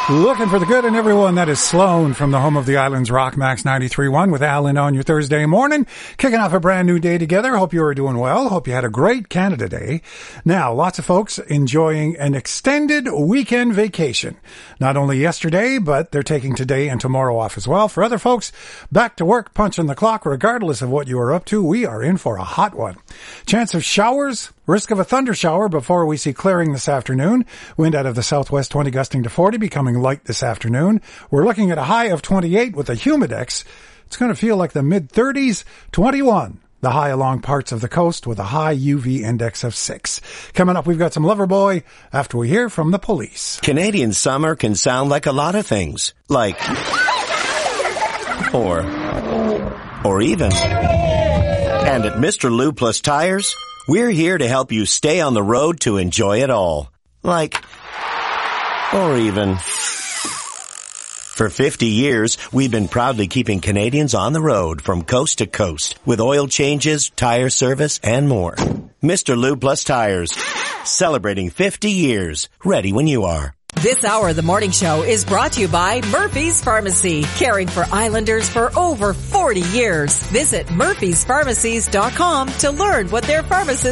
Looking for the good in everyone. That is Sloan from the home of the Islands Rock Max 93.1 with Alan on your Thursday morning. Kicking off a brand new day together. Hope you are doing well. Hope you had a great Canada Day. Now, lots of folks enjoying an extended weekend vacation. Not only yesterday, but they're taking today and tomorrow off as well. For other folks, back to work, punching the clock. Regardless of what you are up to, we are in for a hot one. Chance of showers. Risk of a thunder shower before we see clearing this afternoon. Wind out of the southwest 20 gusting to 40, becoming light this afternoon. We're looking at a high of 28 with a humidex. It's going to feel like the mid-30s, 21. The high along parts of the coast with a high UV index of 6. Coming up, we've got some Loverboy after we hear from the police. Canadian summer can sound like a lot of things. Like, or even. And at Mr. Lube Plus Tires, we're here to help you stay on the road to enjoy it all. Like, or even. For 50 years, we've been proudly keeping Canadians on the road from coast to coast with oil changes, tire service, and more. Mr. Lube Plus Tires, celebrating 50 years. Ready when you are. This hour of the morning show is brought to you by Murphy's Pharmacy, caring for Islanders for over 40 years. Visit murphyspharmacies.com to learn what their pharmacists